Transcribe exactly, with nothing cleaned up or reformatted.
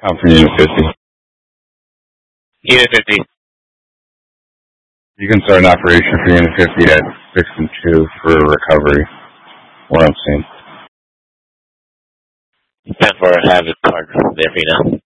I'm from Unit fifty. Unit fifty. You can start an operation for Unit fifty at six and two for recovery. What I'm seeing. ten four, I have the card there for you now.